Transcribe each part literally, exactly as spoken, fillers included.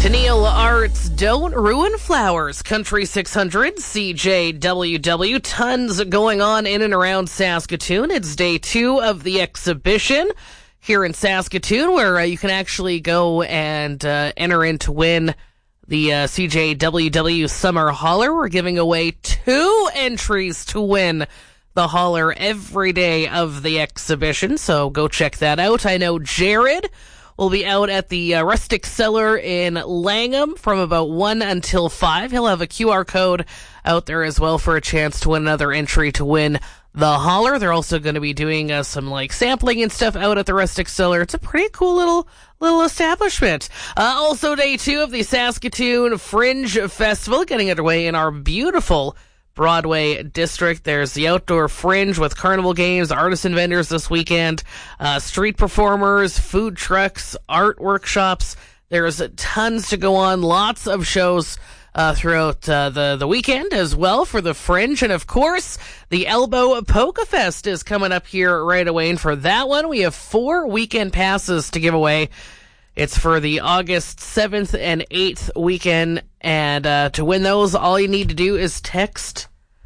Tennille Arts, Don't Ruin Flowers, Country six hundred, C J W W. Tons going on in and around Saskatoon. It's day two of the exhibition here in Saskatoon, where uh, you can actually go and uh, enter in to win the uh, C J W W Summer Hauler. We're giving away two entries to win the hauler every day of the exhibition, so go check that out. I know Jared will be out at the uh, Rustic Cellar in Langham from about one until five. He'll have a Q R code out there as well for a chance to win another entry to win the hauler. They're also going to be doing uh, some like sampling and stuff out at the Rustic Cellar. It's a pretty cool little little establishment. Uh, also, day two of the Saskatoon Fringe Festival getting underway in our beautiful Broadway district. There's the outdoor fringe with carnival games, artisan vendors this weekend, uh, street performers, food trucks, art workshops. There's tons to go on, lots of shows uh, throughout uh, the, the weekend as well for the fringe. And of course, the Elbow Polka Fest is coming up here right away. And for that one, we have four weekend passes to give away. It's for the August seventh and eighth weekend, and uh, to win those, all you need to do is text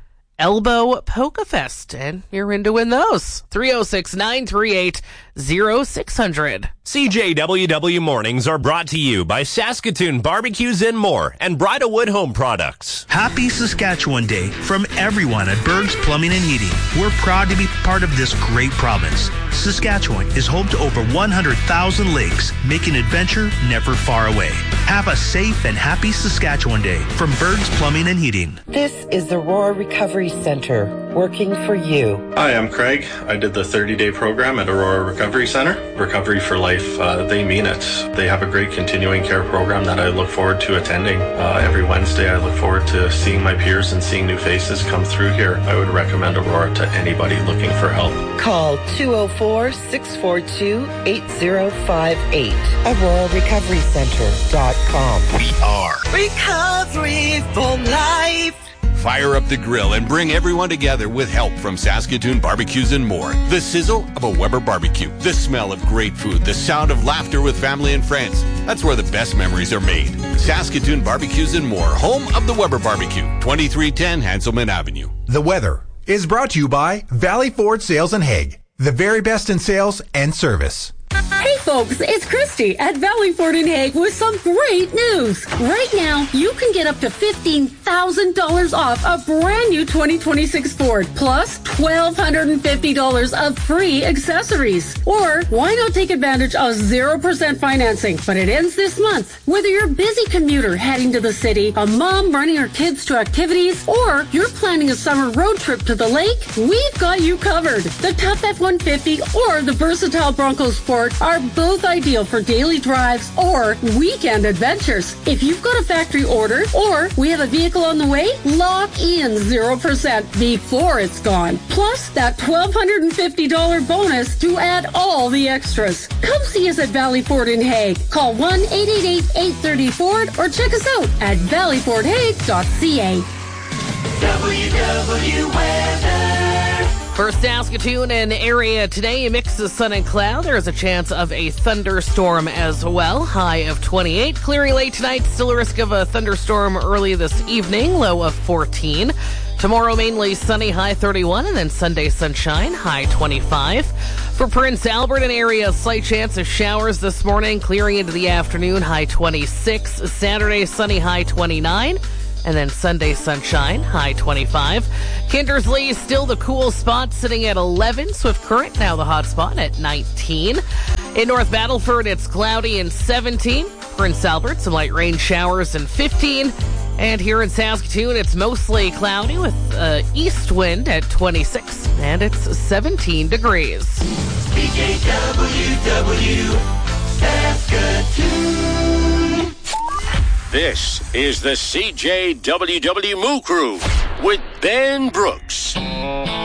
Elbow Polka Fest, and you're in to win those. three oh six, nine three eight, oh six hundred. C J W W Mornings are brought to you by Saskatoon Barbecues and More and Bridalwood Home Products. Happy Saskatchewan Day from everyone at Berg's Plumbing and Heating. We're proud to be part of this great province. Saskatchewan is home to over one hundred thousand lakes, making adventure never far away. Have a safe and happy Saskatchewan Day from Berg's Plumbing and Heating. This is the Roar Recovery Center, working for you. Hi, I'm Craig. I did the thirty-day program at Aurora Recovery Center. Recovery for Life, uh, they mean it. They have a great continuing care program that I look forward to attending. Uh, every Wednesday, I look forward to seeing my peers and seeing new faces come through here. I would recommend Aurora to anybody looking for help. Call two oh four, six four two, eight oh five eight. Aurora Recovery Center dot com. We are Recovery for Life. Fire up the grill and bring everyone together with help from Saskatoon Barbecues and More. The sizzle of a Weber barbecue, the smell of great food, the sound of laughter with family and friends. That's where the best memories are made. Saskatoon Barbecues and More, home of the Weber Barbecue, twenty-three ten Hanselman Avenue. The weather is brought to you by Valley Ford Sales and Hague, the very best in sales and service. Hey folks, it's Christy at Valley Ford in Hague with some great news. Right now, you can get up to fifteen thousand dollars off a brand new twenty twenty-six Ford, plus one thousand two hundred fifty dollars of free accessories. Or why not take advantage of zero percent financing? But it ends this month. Whether you're a busy commuter heading to the city, a mom running her kids to activities, or you're planning a summer road trip to the lake, we've got you covered. The Tough F one fifty or the versatile Bronco Sport are both ideal for daily drives or weekend adventures. If you've got a factory order or we have a vehicle on the way, lock in zero percent before it's gone. Plus that one thousand two hundred fifty dollars bonus to add all the extras. Come see us at Valley Ford in Hague. Call one eight eight eight, eight three zero, Ford or check us out at valley ford hague dot c a. W W Weather. For Saskatoon and area today, a mix of sun and cloud. There is a chance of a thunderstorm as well. High of twenty-eight. Clearing late tonight. Still a risk of a thunderstorm early this evening. Low of fourteen. Tomorrow, mainly sunny, high thirty-one. And then Sunday, sunshine, high twenty-five. For Prince Albert and area, slight chance of showers this morning. Clearing into the afternoon, high twenty-six. Saturday, sunny, high twenty-nine. And then Sunday, sunshine, high twenty-five. Kindersley, still the cool spot, sitting at eleven. Swift Current, now the hot spot at nineteen. In North Battleford, it's cloudy and seventeen. Prince Albert, some light rain showers and fifteen. And here in Saskatoon, it's mostly cloudy with uh, east wind at twenty-six. And it's seventeen degrees. C J W W Saskatoon. This is the C J W W Moo Crew with Ben Brooks.